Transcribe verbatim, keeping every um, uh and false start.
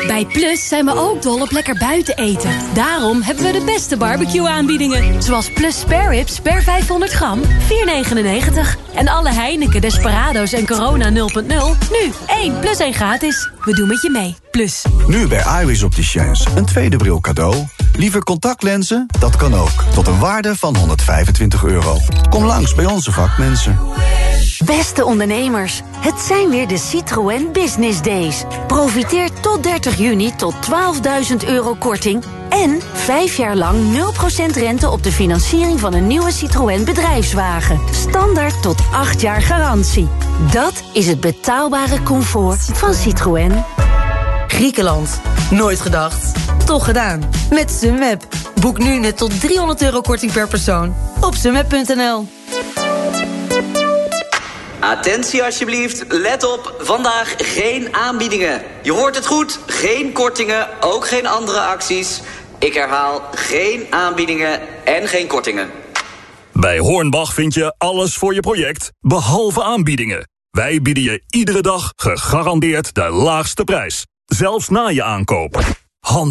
Bij Plus zijn we ook dol op lekker buiten eten. Daarom hebben we de beste barbecue-aanbiedingen. Zoals Plus Spare Ribs per vijfhonderd gram, vier negenennegentig. En alle Heineken, Desperado's en Corona nul punt nul. Nu één plus één gratis. We doen met je mee. Plus. Nu bij Iris Opticians een tweede bril cadeau. Liever contactlenzen? Dat kan ook. Tot een waarde van honderdvijfentwintig euro. Kom langs bij onze vakmensen. Beste ondernemers, het zijn weer de Citroën Business Days. Profiteer tot dertig juni tot twaalfduizend euro korting... en vijf jaar lang nul procent rente op de financiering van een nieuwe Citroën bedrijfswagen. Standaard tot acht jaar garantie. Dat is het betaalbare comfort van Citroën. Griekenland. Nooit gedacht. Toch gedaan. Met Sunweb. Boek nu net tot driehonderd euro korting per persoon. Op sunweb punt n l. Attentie alsjeblieft, let op, vandaag geen aanbiedingen. Je hoort het goed, geen kortingen, ook geen andere acties. Ik herhaal, geen aanbiedingen en geen kortingen. Bij Hornbach vind je alles voor je project, behalve aanbiedingen. Wij bieden je iedere dag gegarandeerd de laagste prijs. Zelfs na je aankoop. Hand